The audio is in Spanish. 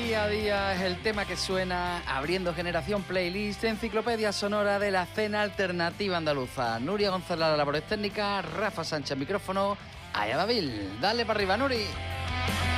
Día a día es el tema que suena abriendo Generación Playlist, enciclopedia sonora de la escena alternativa andaluza. Nuria González a las labores técnicas, Rafa Sánchez micrófono, allá David. Dale para arriba, Nuri.